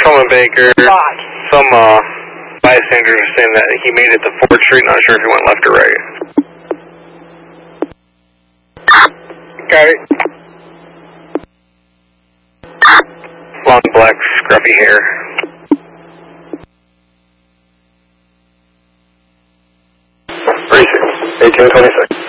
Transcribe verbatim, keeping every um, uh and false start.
Coleman Baker. Some uh, bystanders are saying that he made it to fourth Street, not sure if he went left or right. Got it. Long black, scruffy hair. Racing, eighteen twenty-six.